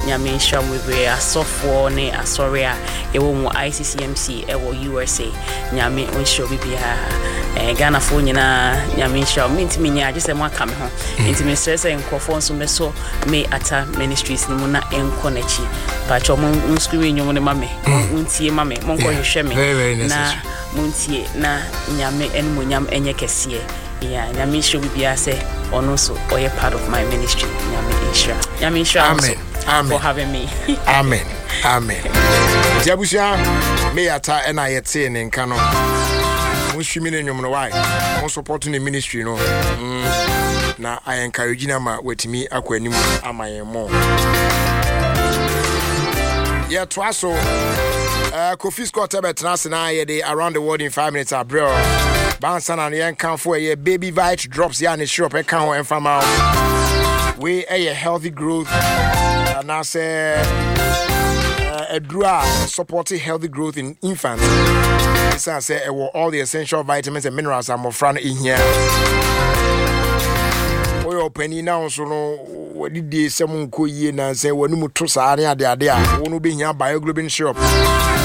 nyame nhyira mu bebree asofo ne asoria ewo mu ICCMC ewo USA nyame nhyira bibia Ghana fo nyina nyame nhyira mentimi nya agye sɛ mo aka me ho ntimi stress enkofo nso meso me ata ministries ni mu na enko nachi ba cho mo screen nyom ne mame untie mame mo nko hwehwe me na muntie na nyame enmonyam enye kese yeah nyame nhyira bibia sɛ ono so oye part of my ministry nyame nhyira amen for having me amen Jabusia me ata ena yete ne nka no mo hwimi ne nwom no why mo support the ministry no na I encourage na ma wetimi akwanim amayen mo yeah twaso Kofi Scott betrans na ye dey around the world in 5 minutes abro Bansana yen kan for ye baby vite drops ya ne shop e kan ho enfama we a healthy growth and I say a draw supporting healthy growth in infants. This I say all the essential vitamins and minerals are more fran in here. We open now so no what did they say mun ko ye na say wonu muto sa ade ade a wonu be here bioglobin shop